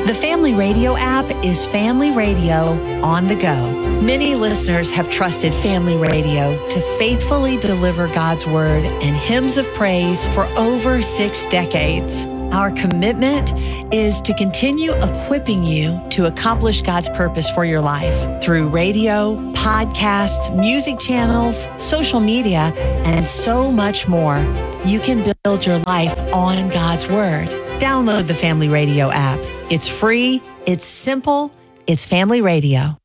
The Family Radio app is family radio on the go. Many listeners have trusted Family Radio to faithfully deliver God's word and hymns of praise for over 6 decades. Our commitment is to continue equipping you to accomplish God's purpose for your life through radio, podcasts, music channels, social media, and so much more. You can build your life on God's word. Download the Family Radio app. It's free, it's simple, it's Family Radio.